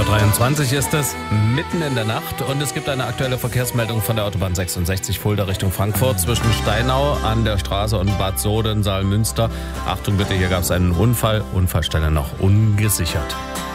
6:23 ist es, mitten in der Nacht, und es gibt eine aktuelle Verkehrsmeldung von der Autobahn 66 Fulda Richtung Frankfurt zwischen Steinau an der Straße und Bad Soden, Saalmünster. Achtung bitte, hier gab es einen Unfall, Unfallstelle noch ungesichert.